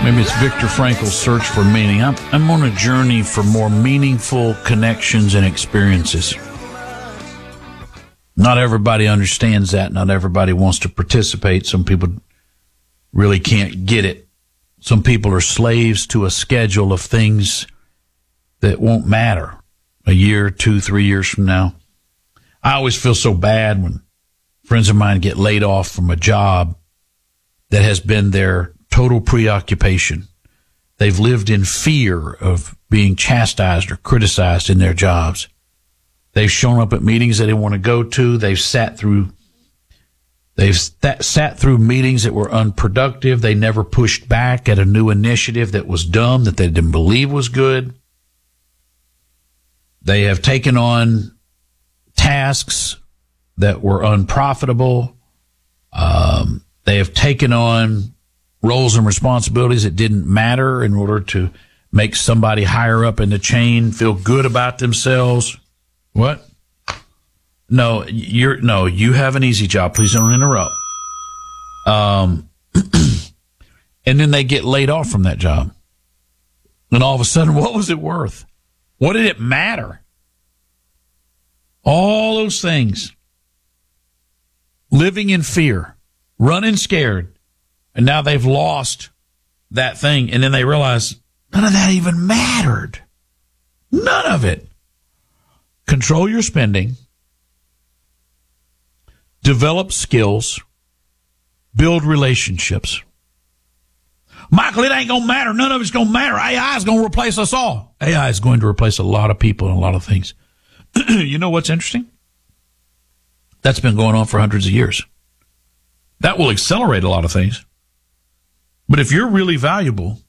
Maybe it's Viktor Frankl's Search for Meaning. I'm on a journey for more meaningful connections and experiences. Not everybody understands that. Not everybody wants to participate. Some people really can't get it. Some people are slaves to a schedule of things that won't matter a year, 2, 3 years from now. I always feel so bad when friends of mine get laid off from a job that has been their total preoccupation. They've lived in fear of being chastised or criticized in their jobs. They've shown up at meetings they didn't want to go to. They've sat through meetings that were unproductive. They never pushed back at a new initiative that was dumb, that they didn't believe was good. They have taken on tasks that were unprofitable. They have taken on roles and responsibilities that didn't matter in order to make somebody higher up in the chain feel good about themselves. What? No, you have an easy job. Please don't interrupt. And then they get laid off from that job. And all of a sudden, what was it worth? What did it matter? All those things. Living in fear, running scared. And now they've lost that thing. And then they realize none of that even mattered. None of it. Control your spending. Develop skills. Build relationships. Michael, it ain't going to matter. None of it's going to matter. AI is going to replace us all. AI is going to replace a lot of people and a lot of things. You know what's interesting? That's been going on for hundreds of years. That will accelerate a lot of things. But if you're really valuable,